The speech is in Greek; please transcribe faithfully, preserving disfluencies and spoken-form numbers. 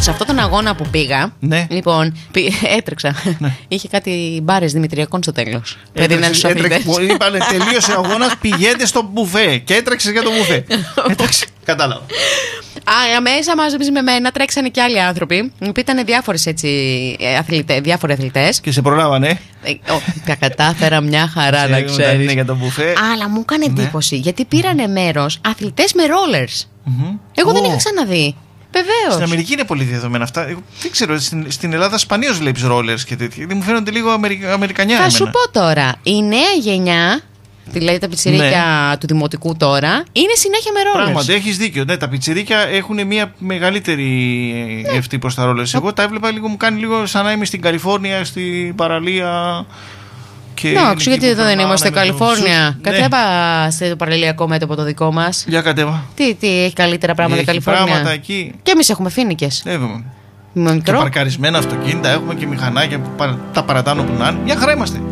σε αυτόν τον αγώνα που πήγα, ναι. λοιπόν, πή, έτρεξα. Ναι. Είχε κάτι μπάρες δημητριακών στο τέλος. Είπανε τελείωσε ο αγώνας, πηγαίνετε στο μπουφέ. Και έτρεξες για το μπουφέ. Εντάξει, κατάλαβα. Α, μέσα μαζί με μένα τρέξανε και άλλοι άνθρωποι που ήταν διάφορες έτσι αθλητές, διάφοροι αθλητές. Και σε προλάβανε. Τα κατάφερα μια χαρά να ξέρεις. Για το μπουφέ. Αλλά μου έκανε εντύπωση γιατί πήρανε μέρος αθλητές με rollers. Εγώ δεν είχα ξαναδεί. Βεβαίως. Στην Αμερική είναι πολύ διαδεδομένα αυτά. Εγώ δεν ξέρω, στην, στην Ελλάδα σπανίως βλέπεις rollers και τέτοια. Μου φαίνονται λίγο αμερικα, αμερικανιά. Θα εμένα. σου πω τώρα, η νέα γενιά, δηλαδή τα πιτσιρίκια ναι. του δημοτικού τώρα, είναι συνέχεια με rollers. Πράγματι, έχεις δίκιο. Ναι, τα πιτσιρίκια έχουν μια μεγαλύτερη ναι. ευθύ προς τα rollers. Εγώ τα έβλεπα λίγο, μου κάνει λίγο σαν να είμαι στην Καλιφόρνια, στην παραλία. Εντάξει, γιατί εδώ δεν είμαστε στην Καλιφόρνια. Το... Κατέβα ναι. στο παραλιακό μέτωπο το δικό μας. Για κατέβα. Τι, τι έχει καλύτερα πράγματα η Καλιφόρνια. Πράγματα εκεί. Και εμείς έχουμε φοίνικες. Έχουμε. Και παρκαρισμένα αυτοκίνητα έχουμε και μηχανάκια που τα παρατάνω που να είναι. Μια χαρά είμαστε.